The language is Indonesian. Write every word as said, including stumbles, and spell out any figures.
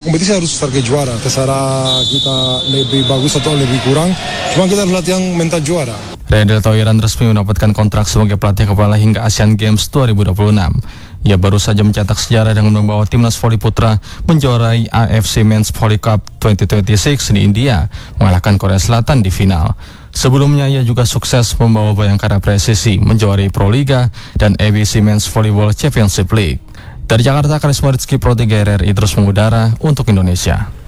kompetisi harus target juara. Terserah kita lebih bagus atau lebih kurang, cuma kita harus latihan mental juara. Randall Toiran resmi mendapatkan kontrak sebagai pelatih kepala hingga Asian Games dua ribu dua puluh enam. Ia baru saja mencetak sejarah dengan membawa timnas voli putra menjuarai A F C Men's Volley Cup dua ribu dua puluh enam di India, mengalahkan Korea Selatan di final. Sebelumnya ia juga sukses membawa Bayangkara Presisi menjuarai Pro Liga dan A B C Men's Volleyball Championship League. Dari Jakarta, Karisma Rizky Pro tiga R R I terus mengudara untuk Indonesia.